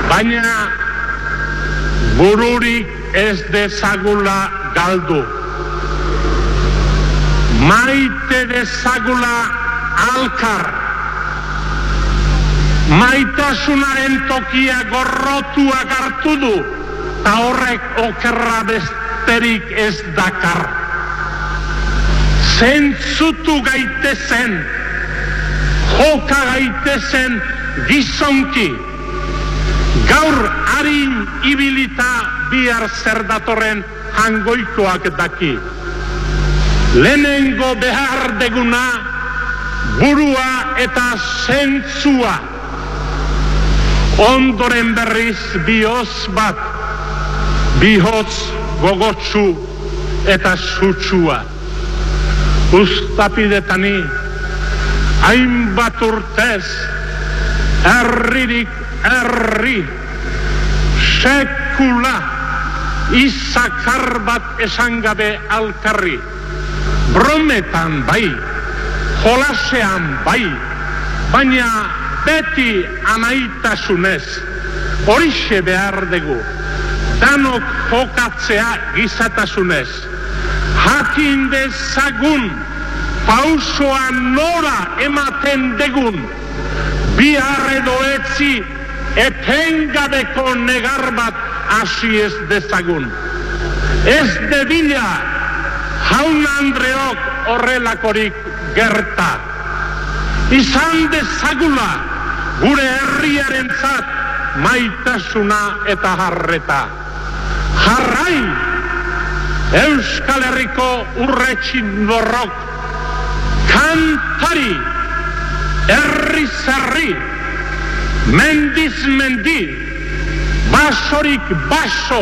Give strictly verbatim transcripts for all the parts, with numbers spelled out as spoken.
baina bururik ez dezagula galdu. Maite dezagula alkar. Maitasunaren tokia gorrotuak hartu du, ta horrek okerra besterik ez dakar. Zentzutu gaitezen, joka gaitezen gizonki, gaur harin ibilita bihar zer datorren hangoikoak daki. Lehenengo behar deguna, burua eta zentzua. Ondoren berriz bihotz bat, bihotz gogotsu eta sutsua. Uztapidetani, hainbat urtez, herririk herri, sekula, izakar bat esan gabe alkarri. Brometan bai, jolasean bai, baina beti anaitasunez, horixe behar dugu, danok jokatzea gizatasunez. Jakin dezagun, pausoa nora ematen degun, bihar edo etzi etengabeko negar bat hasi ez dezagun. Ez debila jaun Andreok horrelakorik gerta. Izan dezagula gure herriarentzat maitasuna eta harreta. Jarrai Euskal Herriko urretxin borrok, kantari, herri zerri, mendiz mendi, basorik baso,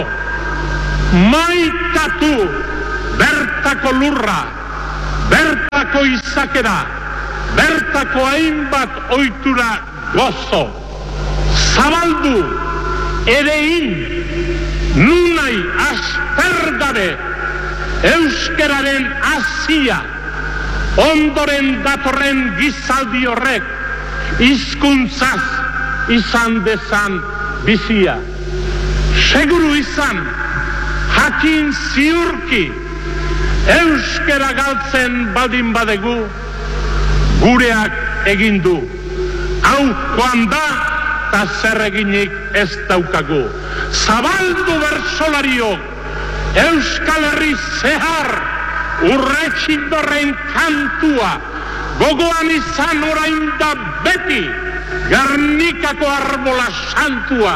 maitatu bertako lurra, bertako izakera, bertako hainbat ohitura gozo. Zabaldu erein, nunai aspergabe, euskeraren hasia, ondoren datorren gizaldi horrek, hizkuntzaz izan dezan bizia. Seguru izan, jakin ziurki, euskera galtzen baldin badegu, gureak egin du. Hau joan da, eta zer eginik ez daukagu. Zabaldu bersolariok, Euskal Herri zehar, urretxindorren kantua, gogoan izan orain da beti, Gernikako arbola santua,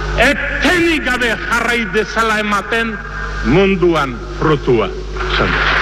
etenik gabe jarrai dezala ematen munduan frutua.